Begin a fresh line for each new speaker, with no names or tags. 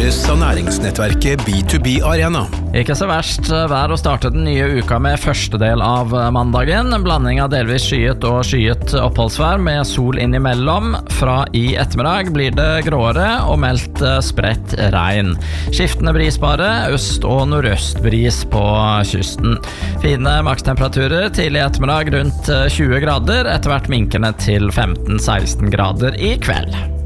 presenteres av næringsnettverket B2B Arena.
Ikke så verst vær å starte den nye uka med første del av mandagen. En blanding av delvis skyet og skyet oppholdsvær med sol innimellom. Fra i ettermiddag blir det gråere og meldt spredt regn. Skiftende brisbare, øst- og nordøstbris på kysten. Fine makstemperaturer tidlig ettermiddag rundt 20 grader, etter hvert minkende til 15-16 grader i kveld.